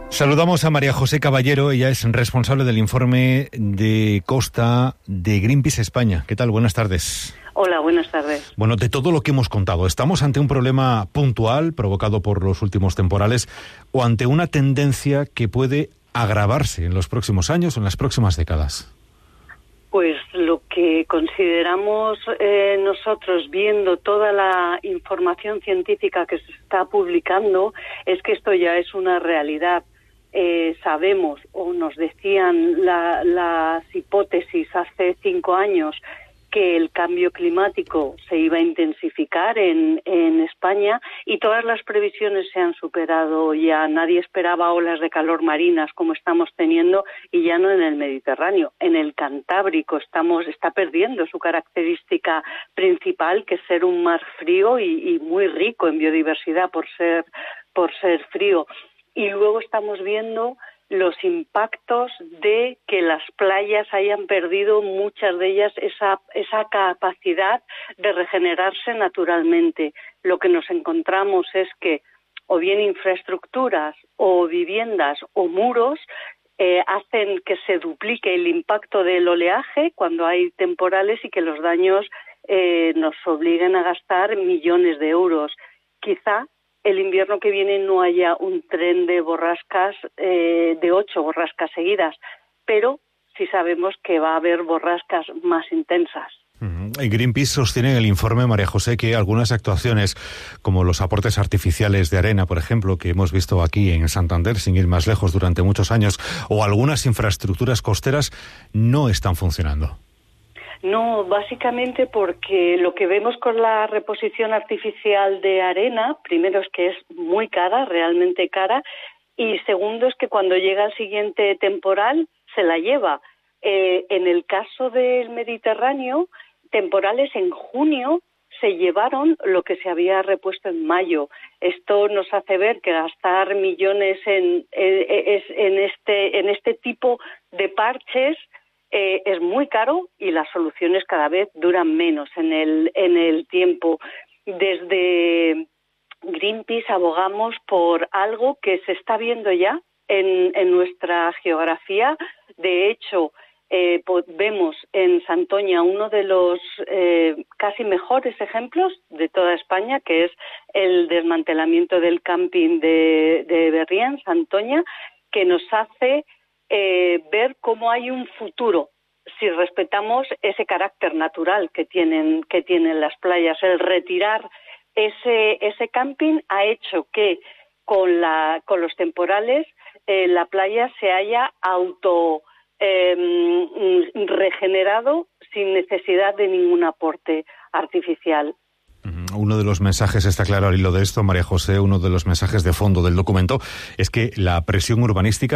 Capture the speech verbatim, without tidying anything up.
Saludamos a María José Caballero, ella es responsable del informe de costa de Greenpeace España. ¿Qué tal? Buenas tardes. Hola, buenas tardes. Bueno, de todo lo que hemos contado, ¿estamos ante un problema puntual provocado por los últimos temporales o ante una tendencia que puede agravarse en los próximos años o en las próximas décadas? Pues lo que consideramos eh, nosotros, viendo toda la información científica que se está publicando, es que esto ya es una realidad. Eh, sabemos, o nos decían la, las hipótesis hace cinco años, que el cambio climático se iba a intensificar en, en España, y todas las previsiones se han superado ya. Nadie esperaba olas de calor marinas como estamos teniendo, y ya no en el Mediterráneo. En el Cantábrico estamos está perdiendo su característica principal, que es ser un mar frío y, y muy rico en biodiversidad por ser, por ser frío. Y luego estamos viendo los impactos de que las playas hayan perdido, muchas de ellas, esa, esa capacidad de regenerarse naturalmente. Lo que nos encontramos es que o bien infraestructuras o viviendas o muros eh, hacen que se duplique el impacto del oleaje cuando hay temporales y que los daños eh, nos obliguen a gastar millones de euros. Quizá el invierno que viene no haya un tren de borrascas, eh, de ocho borrascas seguidas, pero sí sabemos que va a haber borrascas más intensas. Uh-huh. Greenpeace sostiene en el informe, María José, que algunas actuaciones, como los aportes artificiales de arena, por ejemplo, que hemos visto aquí en Santander, sin ir más lejos durante muchos años, o algunas infraestructuras costeras, no están funcionando. No, básicamente porque lo que vemos con la reposición artificial de arena, primero es que es muy cara, realmente cara, y segundo es que cuando llega el siguiente temporal se la lleva. Eh, en el caso del Mediterráneo, temporales en junio se llevaron lo que se había repuesto en mayo. Esto nos hace ver que gastar millones en, en, en, este, en este tipo de parches Eh, es muy caro, y las soluciones cada vez duran menos en el en el tiempo. Desde Greenpeace abogamos por algo que se está viendo ya en, en nuestra geografía. De hecho, eh, pues vemos en Santoña uno de los eh, casi mejores ejemplos de toda España, que es el desmantelamiento del camping de, de Berría, Santoña, que nos hace Eh, ver cómo hay un futuro si respetamos ese carácter natural que tienen que tienen las playas. El retirar ese ese camping ha hecho que con la con los temporales eh, la playa se haya auto eh, regenerado sin necesidad de ningún aporte artificial. Uno de los mensajes, está claro al hilo de esto, María José, uno de los mensajes de fondo del documento es que la presión urbanística